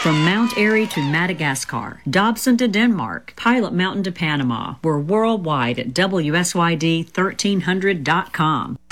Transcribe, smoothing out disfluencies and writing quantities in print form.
From Mount Airy to Madagascar, Dobson to Denmark, Pilot Mountain to Panama. We're worldwide at WSYD1300.com.